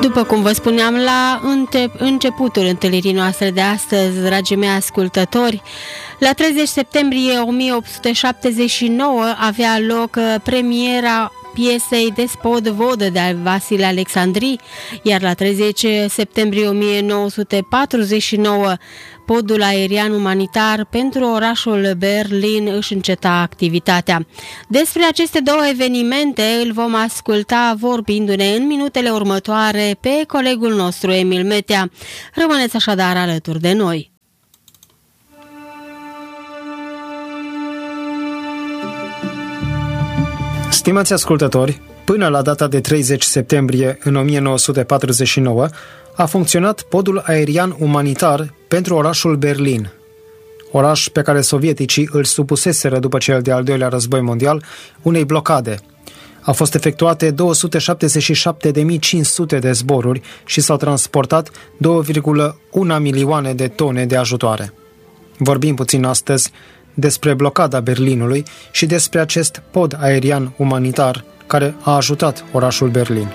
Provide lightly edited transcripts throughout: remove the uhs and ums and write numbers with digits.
După cum vă spuneam la începutul întâlnirii noastre de astăzi, dragii mei ascultători, la 30 septembrie 1879 avea loc premiera piesei Despot Vodă de Vasile Alexandri, iar la 30 septembrie 1949 podul aerian umanitar pentru orașul Berlin își înceta activitatea. Despre aceste două evenimente îl vom asculta vorbindu-ne în minutele următoare pe colegul nostru Emil Metea. Rămâneți așadar alături de noi. Stimați ascultători, până la data de 30 septembrie în 1949 a funcționat podul aerian umanitar pentru orașul Berlin, oraș pe care sovieticii îl supuseseră după cel de-al doilea război mondial unei blocade. Au fost efectuate 277.500 de zboruri și s-au transportat 2,1 milioane de tone de ajutoare. Vorbim puțin astăzi despre blocada Berlinului și despre acest pod aerian umanitar care a ajutat orașul Berlin.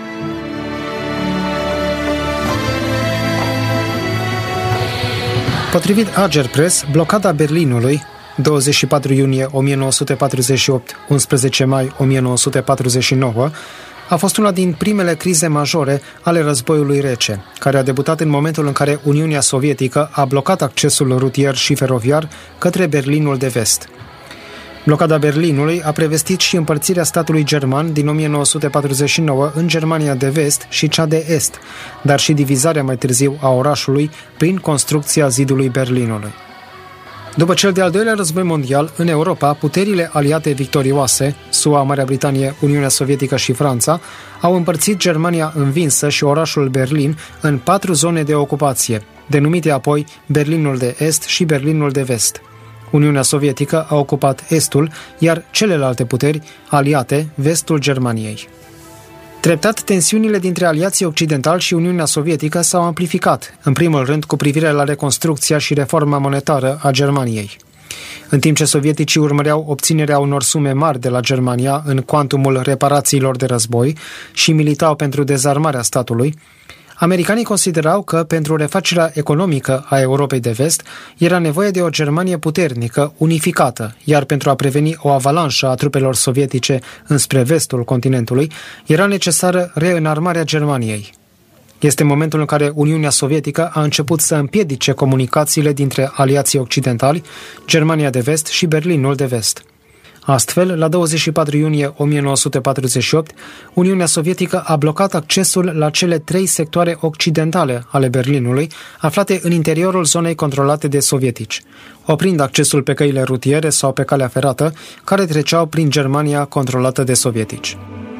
Potrivit Agerpress, blocada Berlinului, 24 iunie 1948, 11 mai 1949, a fost una din primele crize majore ale războiului rece, care a debutat în momentul în care Uniunea Sovietică a blocat accesul rutier și feroviar către Berlinul de Vest. Blocada Berlinului a prevestit și împărțirea statului german din 1949 în Germania de Vest și cea de Est, dar și divizarea mai târziu a orașului prin construcția zidului Berlinului. După cel de-al doilea război mondial, în Europa, puterile aliate victorioase, SUA, Marea Britanie, Uniunea Sovietică și Franța, au împărțit Germania învinsă și orașul Berlin în 4 zone de ocupație, denumite apoi Berlinul de Est și Berlinul de Vest. Uniunea Sovietică a ocupat Estul, iar celelalte puteri aliate, Vestul Germaniei. Treptat, tensiunile dintre aliații occidentali și Uniunea Sovietică s-au amplificat, în primul rând cu privire la reconstrucția și reforma monetară a Germaniei. În timp ce sovieticii urmăreau obținerea unor sume mari de la Germania în cuantumul reparațiilor de război și militau pentru dezarmarea statului, americanii considerau că pentru refacerea economică a Europei de Vest era nevoie de o Germanie puternică, unificată, iar pentru a preveni o avalanșă a trupelor sovietice înspre vestul continentului, era necesară reînarmarea Germaniei. Este momentul în care Uniunea Sovietică a început să împiedice comunicațiile dintre aliații occidentali, Germania de Vest și Berlinul de Vest. Astfel, la 24 iunie 1948, Uniunea Sovietică a blocat accesul la cele 3 sectoare occidentale ale Berlinului, aflate în interiorul zonei controlate de sovietici, oprind accesul pe căile rutiere sau pe calea ferată, care treceau prin Germania controlată de sovietici.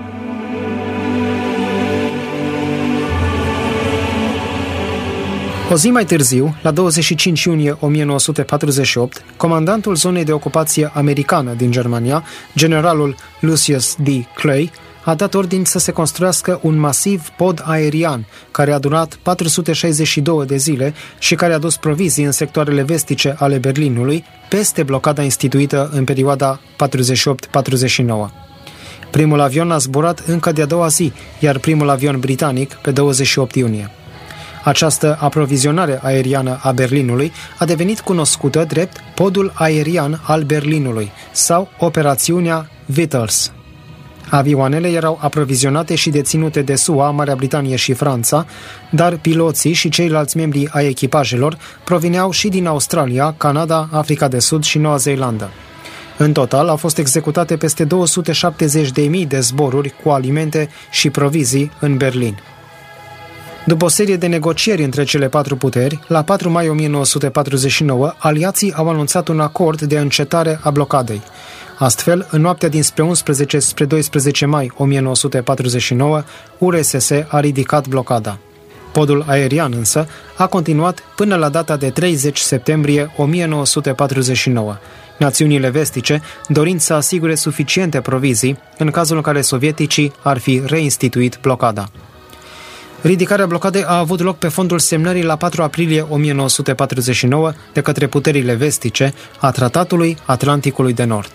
O zi mai târziu, la 25 iunie 1948, comandantul zonei de ocupație americană din Germania, generalul Lucius D. Clay, a dat ordin să se construiască un masiv pod aerian, care a durat 462 de zile și care a dus provizii în sectoarele vestice ale Berlinului, peste blocada instituită în perioada 48-49. Primul avion a zburat încă de-a doua zi, iar primul avion britanic pe 28 iunie. Această aprovizionare aeriană a Berlinului a devenit cunoscută drept podul aerian al Berlinului sau operațiunea Vittles. Avioanele erau aprovizionate și deținute de SUA, Marea Britanie și Franța, dar piloții și ceilalți membri ai echipajelor provineau și din Australia, Canada, Africa de Sud și Noua Zeelandă. În total au fost executate peste 270.000 de zboruri cu alimente și provizii în Berlin. După o serie de negocieri între cele 4 puteri, la 4 mai 1949, aliații au anunțat un acord de încetare a blocadei. Astfel, în noaptea dinspre 11 spre 12 mai 1949, URSS a ridicat blocada. Podul aerian însă a continuat până la data de 30 septembrie 1949, națiunile vestice dorind să asigure suficiente provizii în cazul în care sovieticii ar fi reinstituit blocada. Ridicarea blocadei a avut loc pe fondul semnării la 4 aprilie 1949 de către puterile vestice a Tratatului Atlanticului de Nord.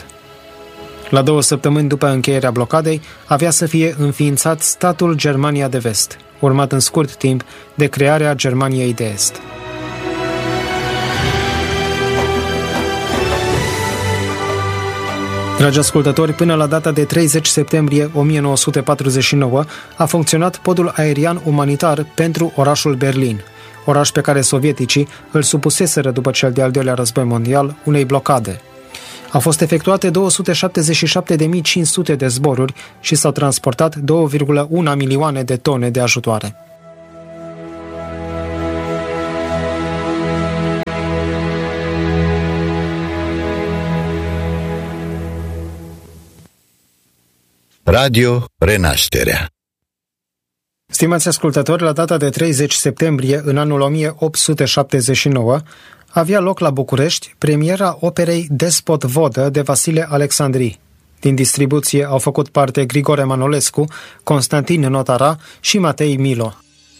La 2 săptămâni după încheierea blocadei, avea să fie înființat statul Germania de Vest, urmat în scurt timp de crearea Germaniei de Est. Dragi ascultători, până la data de 30 septembrie 1949 a funcționat podul aerian umanitar pentru orașul Berlin, oraș pe care sovieticii îl supuseseră după cel de-al doilea război mondial unei blocade. Au fost efectuate 277.500 de zboruri și s-au transportat 2,1 milioane de tone de ajutoare. Radio Renașterea. Stimați ascultători, la data de 30 septembrie în anul 1879 avea loc la București premiera operei Despot Vodă de Vasile Alexandri. Din distribuție au făcut parte Grigore Manolescu, Constantin Notara și Matei Milo.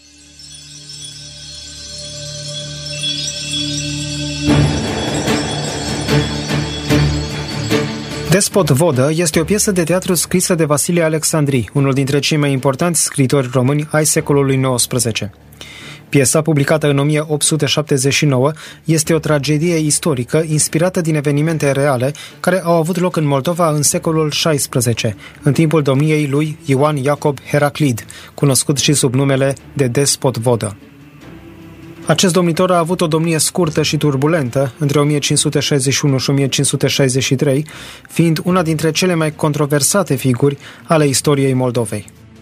Despot Vodă este o piesă de teatru scrisă de Vasile Alexandri, unul dintre cei mai importanți scriitori români ai secolului XIX. Piesa, publicată în 1879, este o tragedie istorică inspirată din evenimente reale care au avut loc în Moldova în secolul XVI, în timpul domniei lui Ioan Iacob Heraclid, cunoscut și sub numele de Despot Vodă. Acest domnitor a avut o domnie scurtă și turbulentă între 1561 și 1563, fiind una dintre cele mai controversate figuri ale istoriei Moldovei.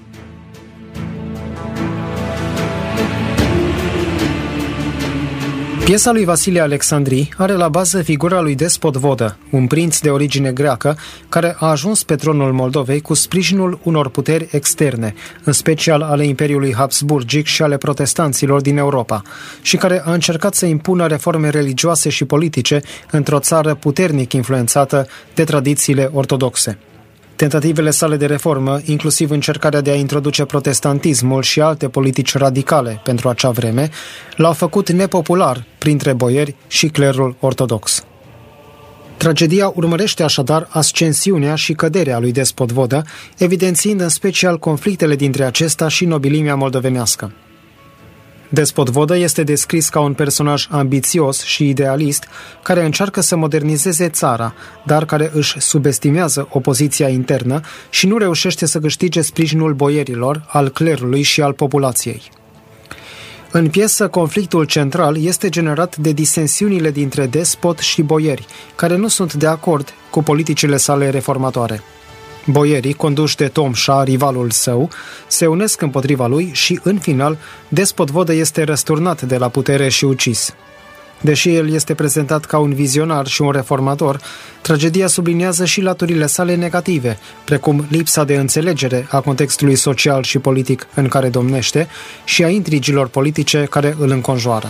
Piesa lui Vasile Alexandri are la bază figura lui Despot Vodă, un prinț de origine greacă care a ajuns pe tronul Moldovei cu sprijinul unor puteri externe, în special ale Imperiului Habsburgic și ale protestanților din Europa, și care a încercat să impună reforme religioase și politice într-o țară puternic influențată de tradițiile ortodoxe. Tentativele sale de reformă, inclusiv încercarea de a introduce protestantismul și alte politici radicale pentru acea vreme, l-au făcut nepopular printre boieri și clerul ortodox. Tragedia urmărește așadar ascensiunea și căderea lui Despot Vodă, evidențiind în special conflictele dintre acesta și nobilimea moldovenească. Despot Vodă este descris ca un personaj ambițios și idealist care încearcă să modernizeze țara, dar care își subestimează opoziția internă și nu reușește să câștige sprijinul boierilor, al clerului și al populației. În piesă, conflictul central este generat de disensiunile dintre despot și boieri, care nu sunt de acord cu politicile sale reformatoare. Boierii, conduși de Tomșa, rivalul său, se unesc împotriva lui și, în final, Despot Vodă este răsturnat de la putere și ucis. Deși el este prezentat ca un vizionar și un reformator, tragedia subliniază și laturile sale negative, precum lipsa de înțelegere a contextului social și politic în care domnește și a intrigilor politice care îl înconjoară.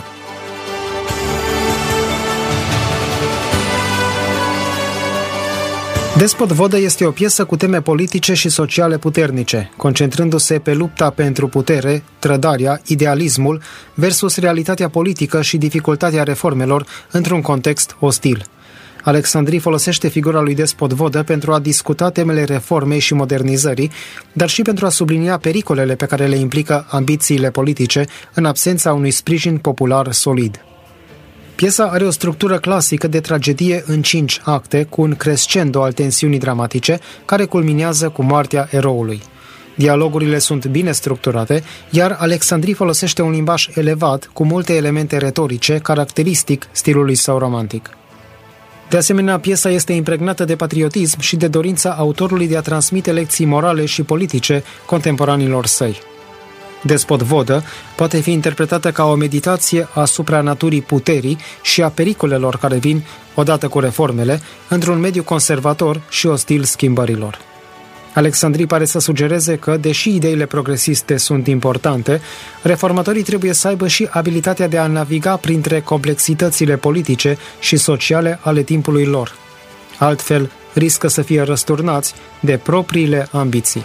Despot Vodă este o piesă cu teme politice și sociale puternice, concentrându-se pe lupta pentru putere, trădarea, idealismul versus realitatea politică și dificultatea reformelor într-un context ostil. Alexandri folosește figura lui Despot Vodă pentru a discuta temele reformei și modernizării, dar și pentru a sublinia pericolele pe care le implică ambițiile politice în absența unui sprijin popular solid. Piesa are o structură clasică de tragedie în 5 acte, cu un crescendo al tensiunii dramatice, care culminează cu moartea eroului. Dialogurile sunt bine structurate, iar Alexandri folosește un limbaj elevat, cu multe elemente retorice, caracteristic stilului său romantic. De asemenea, piesa este impregnată de patriotism și de dorința autorului de a transmite lecții morale și politice contemporanilor săi. Despot Vodă poate fi interpretată ca o meditație asupra naturii puterii și a pericolelor care vin odată cu reformele într-un mediu conservator și ostil schimbărilor. Alexandri pare să sugereze că, deși ideile progresiste sunt importante, reformatorii trebuie să aibă și abilitatea de a naviga printre complexitățile politice și sociale ale timpului lor. Altfel, riscă să fie răsturnați de propriile ambiții.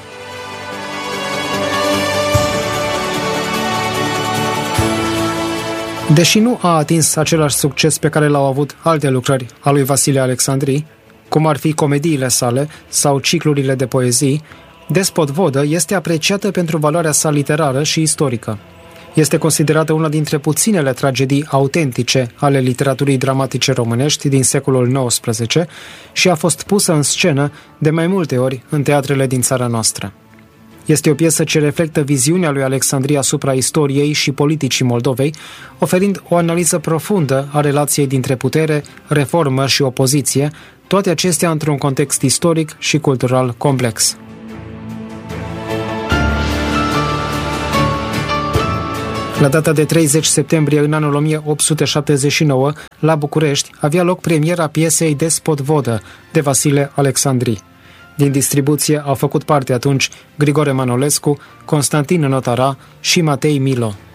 Deși nu a atins același succes pe care l-au avut alte lucrări a lui Vasile Alexandri, cum ar fi comediile sale sau ciclurile de poezii, Despot Vodă este apreciată pentru valoarea sa literară și istorică. Este considerată una dintre puținele tragedii autentice ale literaturii dramatice românești din secolul XIX și a fost pusă în scenă de mai multe ori în teatrele din țara noastră. Este o piesă ce reflectă viziunea lui Alexandrie asupra istoriei și politicii Moldovei, oferind o analiză profundă a relației dintre putere, reformă și opoziție, toate acestea într-un context istoric și cultural complex. La data de 30 septembrie în anul 1879, la București, avea loc premiera piesei Despot Vodă, de Vasile Alexandrii. Din distribuție au făcut parte atunci Grigore Manolescu, Constantin Notara și Matei Milo.